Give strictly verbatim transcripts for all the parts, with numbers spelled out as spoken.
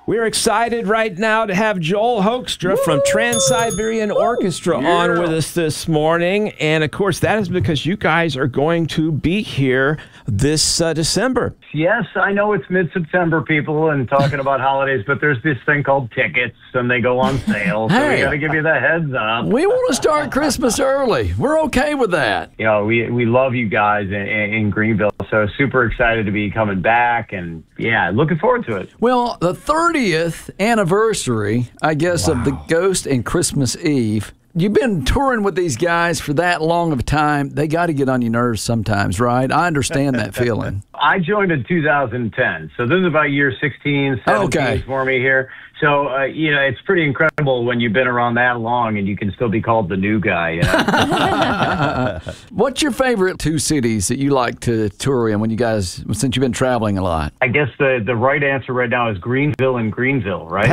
We're excited right now to have Joel Hoekstra from Trans-Siberian Orchestra Yeah. on with us this morning. And, of course, that is because you guys are going to be here this uh, December. Yes, I know it's mid-September, people, and talking about holidays, but there's this thing called tickets, and they go on sale, so Hey. we got to give you the heads up. We want to start Christmas early. We're okay with that. You know, we we love you guys in, in Greenville, so super excited to be coming back, and, yeah, looking forward to it. Well, the thirtieth anniversary, I guess, of the Ghost and Christmas Eve. You've been touring with these guys for that long of a time. They got to get on your nerves sometimes, right? I understand that feeling. I joined in two thousand ten, so this is about year sixteen, seventeen Okay. for me here. So, uh, you know, it's pretty incredible when you've been around that long and you can still be called the new guy, you know? What's your favorite two cities that you like to tour in when you guys, since you've been traveling a lot? I guess the, the right answer right now is Greenville and Greenville, right?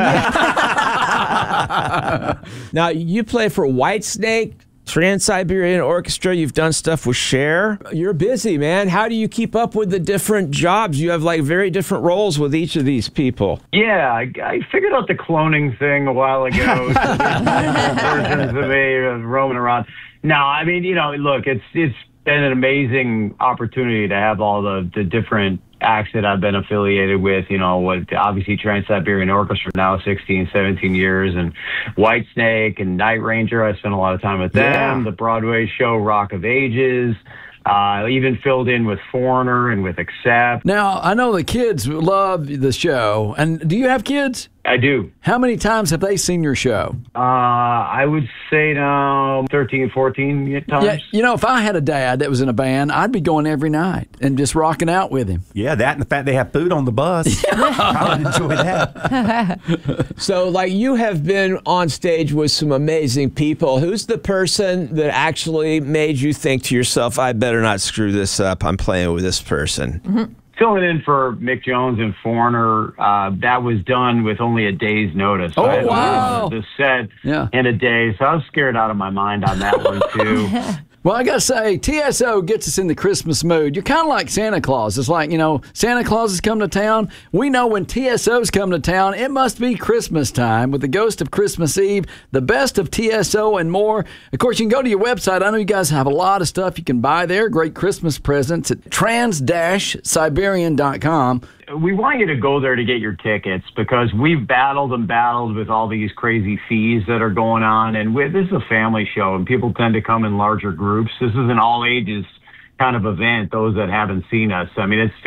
Now, you play for Whitesnake, Trans-Siberian Orchestra. You've done stuff with Cher. You're busy, man. How do you keep up with the different jobs? You have, like, very different roles with each of these people. Yeah, I, I figured out the cloning thing a while ago. Versions of me uh, roaming around. No, I mean, you know, look, it's it's been an amazing opportunity to have all the, the different acts that I've been affiliated with, you know, what obviously Trans-Siberian Orchestra now sixteen, seventeen years, and Whitesnake and Night Ranger. I spent a lot of time with them. Yeah. The Broadway show Rock of Ages. Uh, even filled in with Foreigner and with Accept. Now, I know the kids love the show. And do you have kids? I do. How many times have they seen your show? Uh, I would say now thirteen, fourteen times. Yeah, you know, if I had a dad that was in a band, I'd be going every night and just rocking out with him. Yeah, that and the fact they have food on the bus. I would enjoy that. So, like, you have been on stage with some amazing people. Who's the person that actually made you think to yourself, I better not screw this up. I'm playing with this person. Mm-hmm. Filling in for Mick Jones and Foreigner, uh, that was done with only a day's notice. Oh, I had to wow. leave the set Yeah. in a day, so I was scared out of my mind on that one, too. Well, I got to say, T S O gets us in the Christmas mood. You're kind of like Santa Claus. It's like, you know, Santa Claus has come to town. We know when T S Os come to town, it must be Christmas time with the Ghost of Christmas Eve, the best of T S O, and more. Of course, you can go to your website. I know you guys have a lot of stuff you can buy there. Great Christmas presents at trans siberian dot com. We want you to go there to get your tickets because we've battled and battled with all these crazy fees that are going on. And we, this is a family show, and people tend to come in larger groups. This is an all-ages kind of event, those that haven't seen us. I mean, it's